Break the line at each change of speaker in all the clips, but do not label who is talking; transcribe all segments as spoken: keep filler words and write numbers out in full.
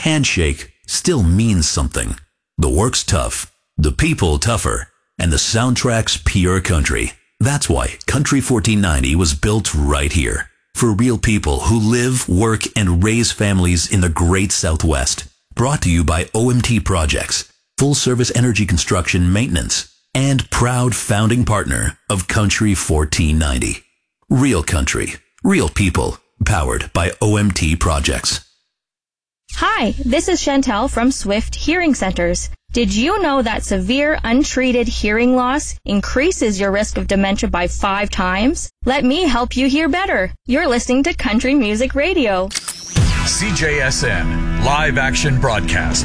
handshake still means something. The work's tough, the people tougher, and the soundtrack's pure country. That's why Country fourteen ninety was built right here. For real people who live, work, and raise families in the great Southwest. Brought to you by O M T Projects, full-service energy construction maintenance, and proud founding partner of Country fourteen ninety. Real country, real people, powered by O M T Projects.
Hi, this is Chantel from Swift Hearing Centers. Did you know that severe untreated hearing loss increases your risk of dementia by five times? Let me help you hear better. You're listening to Country Music Radio.
C J S N Live Action Broadcast.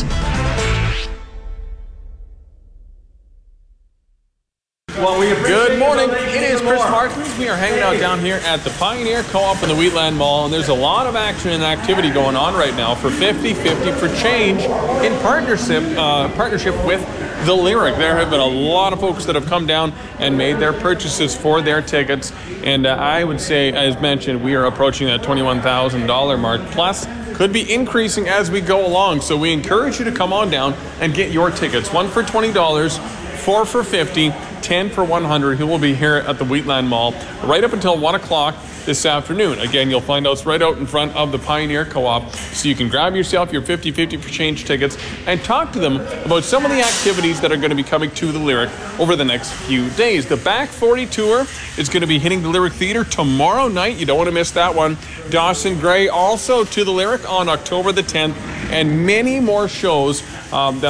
Well, we Good morning. It is Chris Martins. We are hanging out down here at the Pioneer Co-op in the Wheatland Mall, and there's a lot of action and activity going on right now for fifty fifty for Change in partnership uh, partnership with The Lyric. There have been a lot of folks that have come down and made their purchases for their tickets, and uh, I would say, as mentioned, we are approaching that twenty-one thousand dollars mark, plus could be increasing as we go along. So we encourage you to come on down and get your tickets. One for twenty dollars, four for fifty dollars, ten for one hundred dollars. He will be here at the Wheatland Mall right up until one o'clock this afternoon. Again, you'll find us right out in front of the Pioneer Co-op, so you can grab yourself your fifty fifty for Change tickets and talk to them about some of the activities that are going to be coming to the Lyric over the next few days. The Back forty Tour is going to be hitting the Lyric Theatre tomorrow night. You don't want to miss that one. Dawson Gray also to the Lyric on October the tenth, and many more shows um, that